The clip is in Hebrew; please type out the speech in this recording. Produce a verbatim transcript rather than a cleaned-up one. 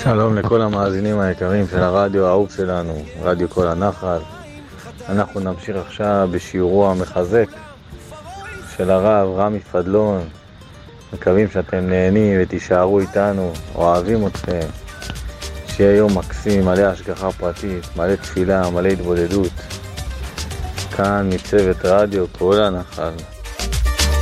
שלום לכל המאזינים היקרים של הרדיו האהוב שלנו, רדיו כל הנחל. אנחנו נמשיך עכשיו בשיעורו המחזק של הרב רמי פדלון. מקווים שאתם נהנים ותישארו איתנו, אוהבים אתכם. שיהיה יום מקסים, מלא השגחה פרטית, מלא תפילה, מלא התבודדות. כאן מצוות רדיו כל הנחל.